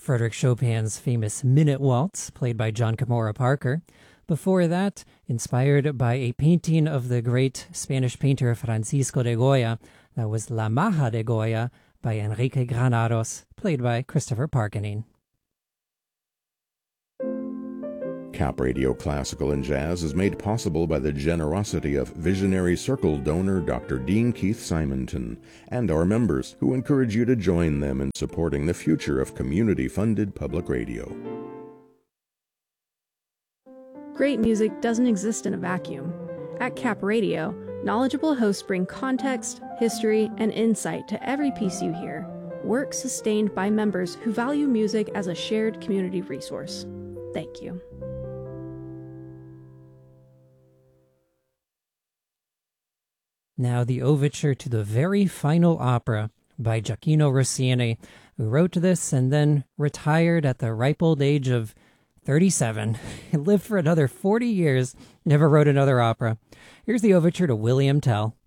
Frederick Chopin's famous Minute Waltz, played by John Camora Parker. Before that, inspired by a painting of the great Spanish painter Francisco de Goya, that was La Maja de Goya by Enrique Granados, played by Christopher Parkening. Cap Radio Classical and Jazz is made possible by the generosity of Visionary Circle donor Dr. Dean Keith Simonton and our members, who encourage you to join them in supporting the future of community-funded public radio. Great music doesn't exist in a vacuum. At Cap Radio, knowledgeable hosts bring context, history, and insight to every piece you hear. Work sustained by members who value music as a shared community resource. Thank you. Now the overture to the very final opera by Gioacchino Rossini, who wrote this and then retired at the ripe old age of 37. He lived for another 40 years, never wrote another opera. Here's the overture to William Tell.